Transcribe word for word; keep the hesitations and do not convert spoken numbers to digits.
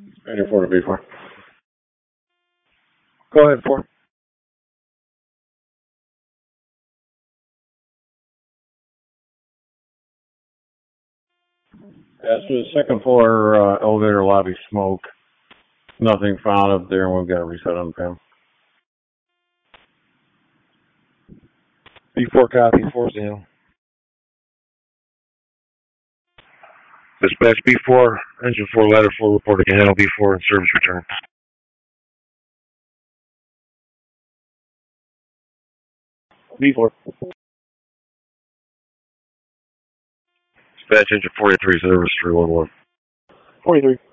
Engine four to B four. Go ahead, four. That's the second floor uh, elevator lobby smoke. Nothing found up there, and we've got to reset on the panel. B four copy, four zero. Dispatch B four, engine four, ladder four, reporting can handle B four and service return. B four. Dispatch engine forty-three, service three one one. forty-three.